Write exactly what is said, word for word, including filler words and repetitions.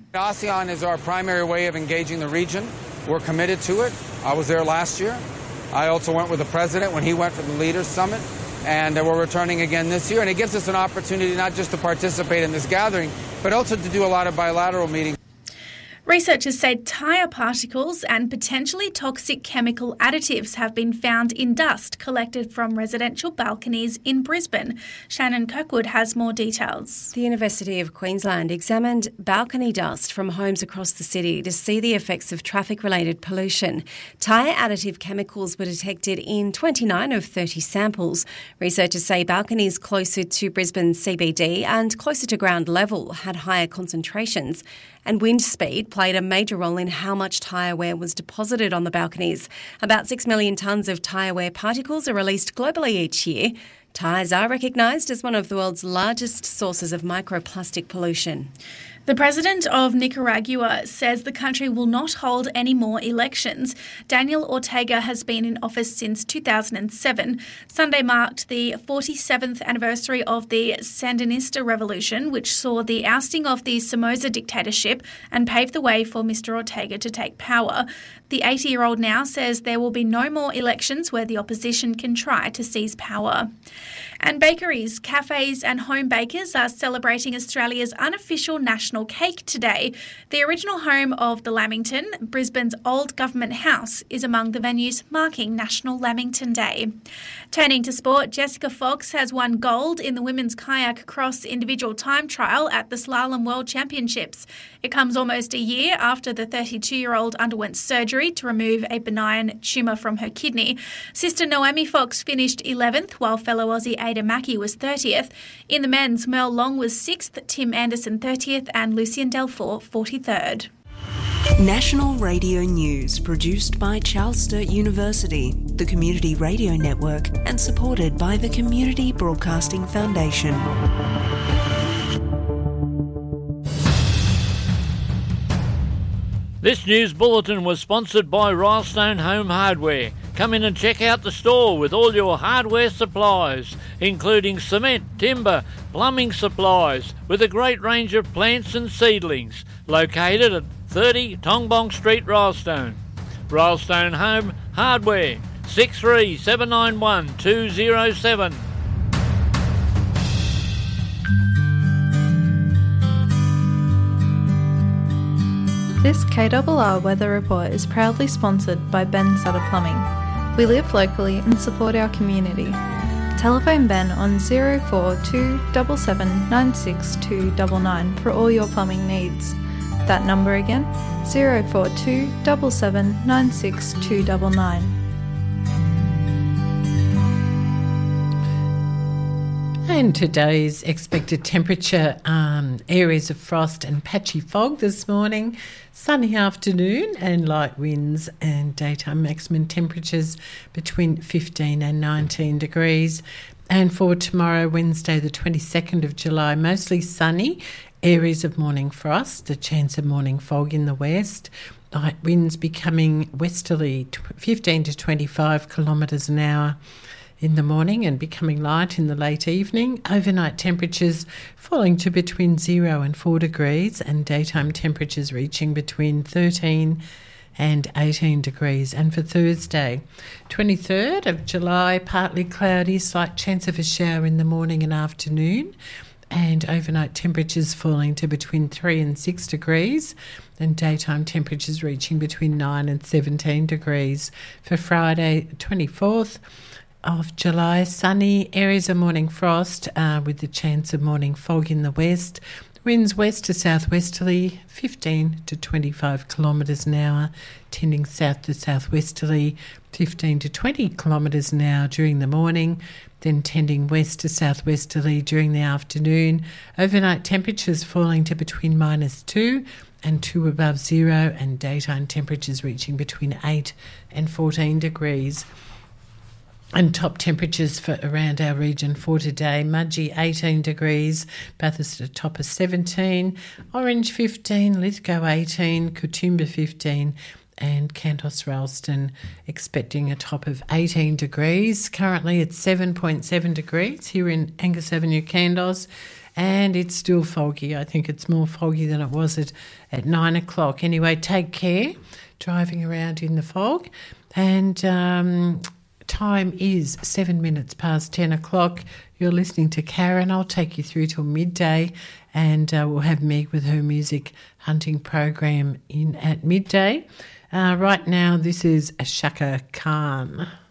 ASEAN is our primary way of engaging the region. We're committed to it. I was there last year. I also went with the president when he went for the Leaders Summit, and we're returning again this year. And it gives us an opportunity not just to participate in this gathering, but also to do a lot of bilateral meetings. Researchers say tyre particles and potentially toxic chemical additives have been found in dust collected from residential balconies in Brisbane. Shannon Kirkwood has more details. The University of Queensland examined balcony dust from homes across the city to see the effects of traffic-related pollution. Tyre additive chemicals were detected in twenty-nine of thirty samples. Researchers say balconies closer to Brisbane's C B D and closer to ground level had higher concentrations, and wind speed played a major role in how much tyre wear was deposited on the balconies. About six million tonnes of tyre wear particles are released globally each year. Tyres are recognised as one of the world's largest sources of microplastic pollution. The president of Nicaragua says the country will not hold any more elections. Daniel Ortega has been in office since two thousand seven. Sunday marked the forty-seventh anniversary of the Sandinista Revolution, which saw the ousting of the Somoza dictatorship and paved the way for Mister Ortega to take power. The eighty-year-old now says there will be no more elections where the opposition can try to seize power. And bakeries, cafes and home bakers are celebrating Australia's unofficial national cake today. The original home of the Lamington, Brisbane's old government house, is among the venues marking National Lamington Day. Turning to sport, Jessica Fox has won gold in the women's kayak cross individual time trial at the Slalom World Championships. It comes almost a year after the thirty-two-year-old underwent surgery to remove a benign tumour from her kidney. Sister Naomi Fox finished eleventh, while fellow Aussie Ada Mackey was thirtieth. In the men's, Mel Long was sixth, Tim Anderson thirtieth and Lucien Delfour forty-third. National Radio News, produced by Charles Sturt University, the Community Radio Network, and supported by the Community Broadcasting Foundation. This news bulletin was sponsored by Rylestone Home Hardware. Come in and check out the store with all your hardware supplies, including cement, timber, plumbing supplies, with a great range of plants and seedlings. Located at thirty Tongbong Street, Rylestone. Rylestone Home Hardware, six three seven nine one two zero seven. This K R R Weather Report is proudly sponsored by Ben Sutter Plumbing. We live locally and support our community. Telephone Ben on zero four two seven seven nine six two nine nine for all your plumbing needs. That number again, zero four two seven seven nine six two nine nine. And today's expected temperature, um, areas of frost and patchy fog this morning, sunny afternoon and light winds, and daytime maximum temperatures between fifteen and nineteen degrees. And for tomorrow, Wednesday the twenty-second of July, mostly sunny, areas of morning frost, a chance of morning fog in the west, light winds becoming westerly fifteen to twenty-five kilometres an hour in the morning and becoming light in the late evening. Overnight temperatures falling to between zero and four degrees, and daytime temperatures reaching between thirteen and eighteen degrees. And for Thursday, twenty-third of July, partly cloudy, slight chance of a shower in the morning and afternoon, and overnight temperatures falling to between three and six degrees, and daytime temperatures reaching between nine and seventeen degrees. For Friday, twenty-fourth of July, sunny, areas of morning frost uh, with the chance of morning fog in the west. Winds west to southwesterly, fifteen to twenty-five kilometres an hour, tending south to southwesterly, fifteen to twenty kilometres an hour during the morning, then tending west to southwesterly during the afternoon. Overnight temperatures falling to between minus two and two above zero, and daytime temperatures reaching between eight and fourteen degrees. And top temperatures for around our region for today: Mudgee eighteen degrees, Bathurst at a top of seventeen, Orange fifteen, Lithgow eighteen, Katoomba fifteen, and Cantos Ralston expecting a top of eighteen degrees. Currently it's seven point seven degrees here in Angus Avenue, Candos, and it's still foggy. I think it's more foggy than it was at, at nine o'clock. Anyway, take care driving around in the fog. And um, time is seven minutes past ten o'clock. You're listening to Karen. I'll take you through till midday, and uh, we'll have Meg with her music hunting program in at midday. Uh, right now, this is Shaka Khan.